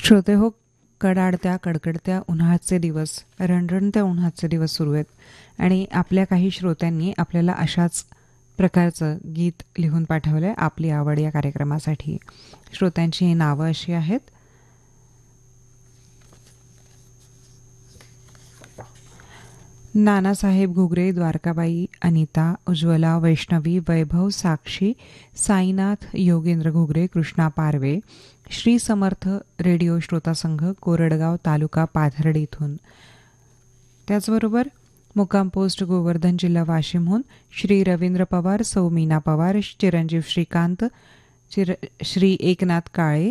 श्रोते हो, कडाडत्या कडकडत्या उन्हाळ्याचे दिवस, रणरणत्या उन्हाळ्याचे दिवस सुरू आहेत आणि आपल्या काही श्रोत्यांनी आपल्याला अशाच प्रकारचं गीत लिहून पाठवलं आहे आपली आवड या कार्यक्रमासाठी. श्रोत्यांची नावं अशी आहेत: नानासाहेब घुगरे, द्वारकाबाई, अनिता, उज्ज्वला, वैष्णवी, वैभव, साक्षी, साईनाथ, योगेंद्र घुगरे, कृष्णा पारवे, श्री समर्थ रेडिओ श्रोता संघ, कोरडगाव तालुका पाथर्डी इथून. त्याचबरोबर मुक्काम पोस्ट गोवर्धन, जिल्हा वाशिमहून श्री रवींद्र पवार, सौ मीना पवार, चिरंजीव श्रीकांत, श्री एकनाथ काळे.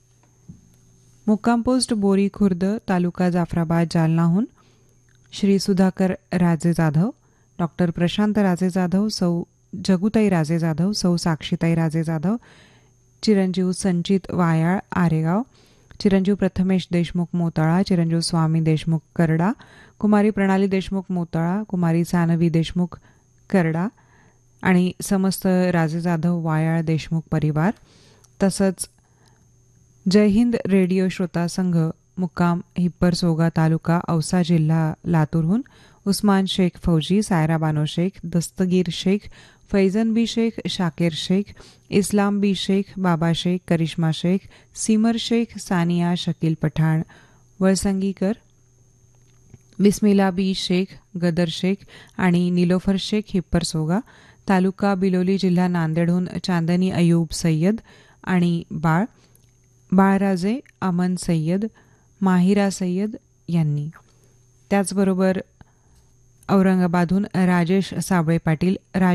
मुक्काम पोस्ट बोरी खुर्द, तालुका जाफराबाद, जालनाहून श्री सुधाकर राजे जाधव, डॉक्टर प्रशांत राजे जाधव, सौ जगुताई राजे जाधव, सौ साक्षीताई राजे जाधव, चिरंजीव संचित वायाळ, आरेगाव, चिरंजीव प्रथमेश देशमुख मोताळा, चिरंजीव स्वामी देशमुख करडा, कुमारी प्रणाली देशमुख मोताळा, कुमारी सानवी देशमुख करडा आणि समस्त राजे जाधव वायाळ देशमुख परिवार. तसंच जय हिंद रेडिओ श्रोता संघ, मुक्काम हिप्परसोगा, तालुका औसा, जिल्हा लातूरहून उस्मान शेख फौजी, सायरा बानो शेख, दस्तगीर शेख, फैजन बी शेख, शाकीर शेख, इस्लाम बी शेख, बाबा शेख, करिश्मा शेख, सीमर शेख, सानिया शकील पठाण वळसंगीकर, बिस्मिला बी शेख, गदर शेख आणि निलोफर शेख, हिप्परसोगा, तालुका बिलोली, जिल्हा नांदेडहून चांदनी अयूब सय्यद आणि बाळराजे अमन सय्यद, माहिरा सय्यद यांनी. त्याचबरोबर औरंगाबादहून राजेश साबळे पाटील,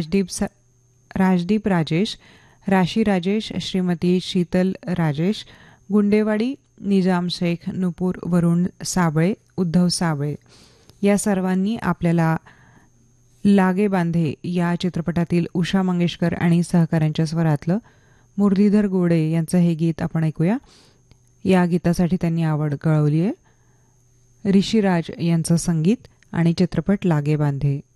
राजदीप राजेश, राशी राजेश, श्रीमती शीतल राजेश, गुंडेवाडी, निजाम शेख, नुपूर वरुण साबळे, उद्धव साबळे या सर्वांनी आपल्याला लागे बांधे या चित्रपटातील उषा मंगेशकर आणि सहकाऱ्यांच्या स्वरातलं मुरलीधर गोडे यांचं हे गीत आपण ऐकूया. या गीतासाठी त्यांनी आवड कळवली आहे. ऋषिराज यांचं संगीत आणि चित्रपट लागे बांधे.